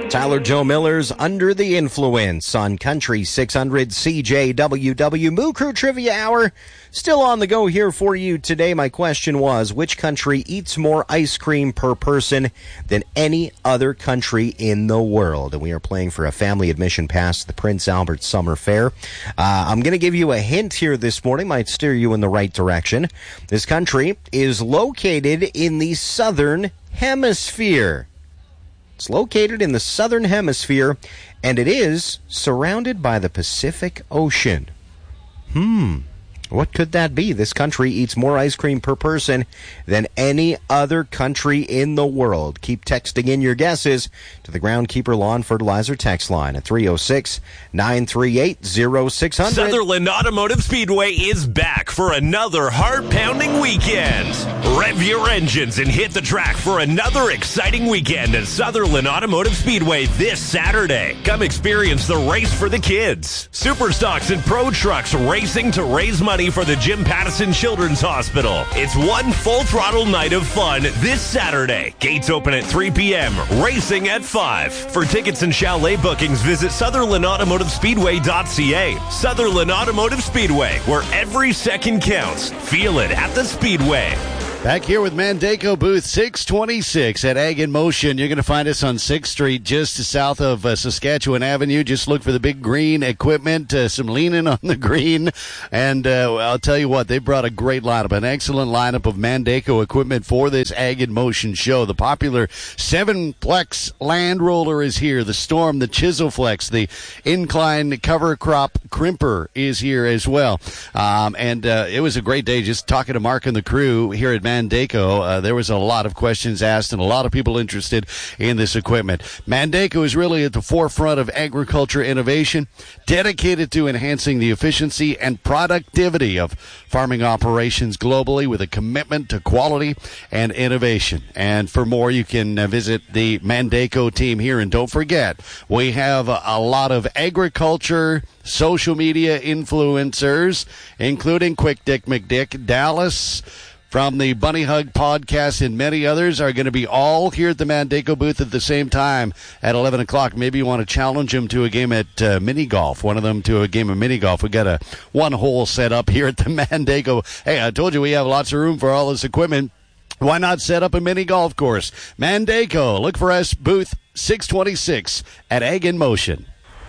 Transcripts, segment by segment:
Tyler Joe Miller's Under the Influence on Country 600 CJWW. Moo Crew Trivia Hour still on the go here for you today. My question was, which country eats more ice cream per person than any other country in the world? And we are playing for a family admission pass to the Prince Albert Summer Fair. I'm going to give you a hint here this morning, might steer you in the right direction. This country is located in the southern hemisphere. It's located in the southern hemisphere, and it is surrounded by the Pacific Ocean. What could that be? This country eats more ice cream per person than any other country in the world. Keep texting in your guesses to the Groundkeeper Lawn Fertilizer text line at 306-938-0600. Sutherland Automotive Speedway is back for another heart-pounding weekend. Rev your engines and hit the track for another exciting weekend at Sutherland Automotive Speedway this Saturday. Come experience the race for the kids. Superstocks and Pro Trucks racing to raise money for the Jim Pattison Children's Hospital. It's one full-throttle night of fun this Saturday. Gates open at 3 p.m., racing at 5. For tickets and chalet bookings, visit SutherlandAutomotiveSpeedway.ca. Sutherland Automotive Speedway, where every second counts. Feel it at the Speedway. Back here with Mandaco booth 626 at Ag in Motion. You're going to find us on 6th Street, just south of Saskatchewan Avenue. Just look for the big green equipment, some leaning on the green. And I'll tell you what, they brought a great lineup, an excellent lineup of Mandaco equipment for this Ag in Motion show. The popular 7-Plex Land Roller is here. The Storm, the Chiselflex, the Incline Cover Crop Crimper is here as well. And it was a great day just talking to Mark and the crew here at Mandaco. There was a lot of questions asked and a lot of people interested in this equipment. Mandaco is really at the forefront of agriculture innovation, dedicated to enhancing the efficiency and productivity of farming operations globally with a commitment to quality and innovation. And for more, you can visit the Mandaco team here. And don't forget, we have a lot of agriculture social media influencers, including Quick Dick McDick, Dallas from the Bunny Hug podcast, and many others are going to be all here at the Mandaco booth at the same time at 11 o'clock. Maybe you want to challenge them to a game at mini golf, one of them to a game of mini golf. We got a one-hole set up here at the Mandaco. Hey, I told you we have lots of room for all this equipment. Why not set up a mini golf course? Mandaco, look for us, booth 626 at Ag in Motion.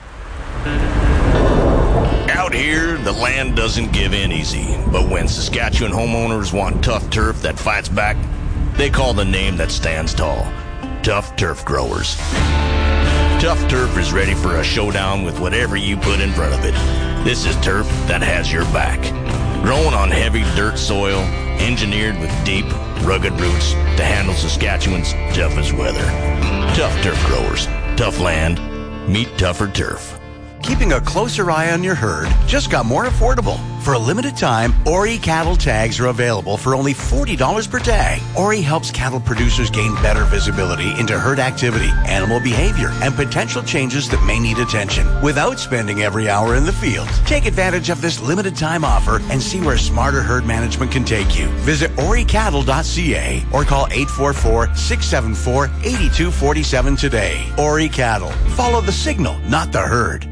Out here, the land doesn't give in easy, but when Saskatchewan homeowners want tough turf that fights back, they call the name that stands tall, Tough Turf Growers. Tough Turf is ready for a showdown with whatever you put in front of it. This is turf that has your back. Grown on heavy dirt soil, engineered with deep, rugged roots to handle Saskatchewan's toughest weather. Tough Turf Growers, tough land, meet tougher turf. Keeping a closer eye on your herd just got more affordable. For a limited time, Ori cattle tags are available for only $40 per tag. Ori helps cattle producers gain better visibility into herd activity, animal behavior, and potential changes that may need attention without spending every hour in the field. Take advantage of this limited time offer and see where smarter herd management can take you. Visit oricattle.ca or call 844-674-8247 today. Ori Cattle. Follow the signal, not the herd.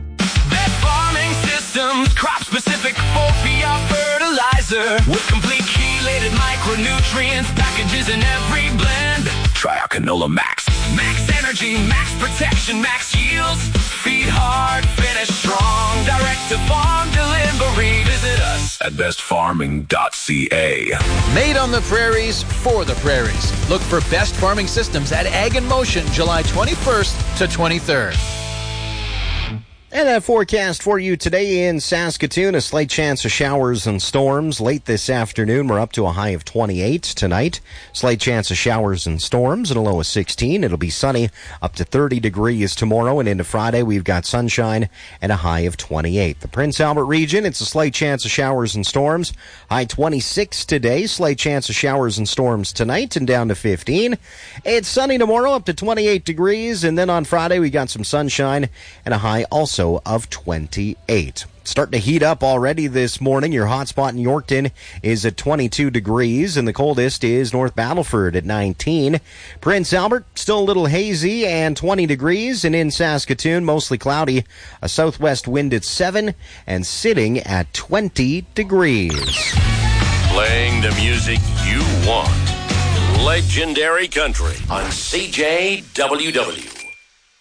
Crop-specific 4-PR fertilizer with complete chelated micronutrients, packages in every blend. Try our Canola Max. Max energy, max protection, max yields. Feed hard, finish strong. Direct to farm delivery. Visit us at bestfarming.ca. Made on the prairies for the prairies. Look for Best Farming Systems at Ag in Motion, July 21st to 23rd. And that forecast for you today in Saskatoon, a slight chance of showers and storms late this afternoon. We're up to a high of 28 tonight. Slight chance of showers and storms and a low of 16. It'll be sunny up to 30 degrees tomorrow, and into Friday we've got sunshine and a high of 28. The Prince Albert region, it's a slight chance of showers and storms. High 26 today, slight chance of showers and storms tonight, and down to 15. It's sunny tomorrow up to 28 degrees, and then on Friday we got some sunshine and a high also low of 28. Starting to heat up already this morning. Your hot spot in Yorkton is at 22 degrees, and the coldest is North Battleford at 19. Prince Albert, still a little hazy and 20 degrees, and in Saskatoon, mostly cloudy. A southwest wind at 7 and sitting at 20 degrees. Playing the music you want. Legendary Country on CJWW.